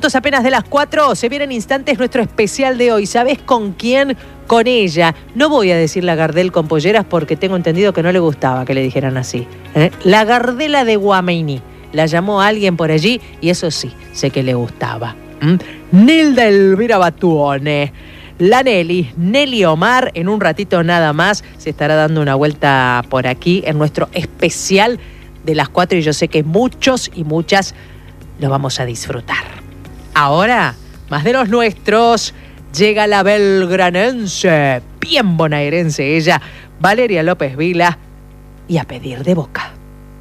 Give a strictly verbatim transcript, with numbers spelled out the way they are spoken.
minutos apenas de las cuatro. Se viene en instantes nuestro especial de hoy. ¿Sabés con quién? Con ella. No voy a decir la Gardel con polleras porque tengo entendido que no le gustaba que le dijeran así. ¿eh? La Gardela de Guamaini. La llamó a alguien por allí y eso sí, sé que le gustaba. ¿Mm? Nilda Elvira Batuone. La Nelly, Nelly Omar, en un ratito nada más se estará dando una vuelta por aquí en nuestro especial de las cuatro y yo sé que muchos y muchas lo vamos a disfrutar. Ahora, más de los nuestros, llega la belgranense, bien bonaerense ella, Valeria López Vila, y a pedir de boca.